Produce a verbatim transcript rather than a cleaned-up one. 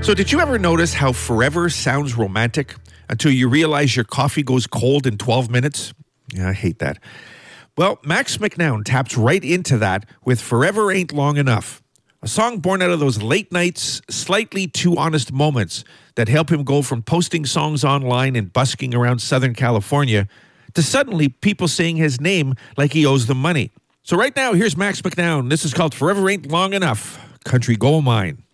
So did you ever notice how forever sounds romantic until you realize your coffee goes cold in twelve minutes? Yeah, I hate that. Well, Max McNown taps right into that with Forever Ain't Long Enough, a song born out of those late nights, slightly too honest moments that help him go from posting songs online and busking around Southern California to suddenly people saying his name like he owes them money. So right now, here's Max McNown. This is called Forever Ain't Long Enough, Country Gold Mine.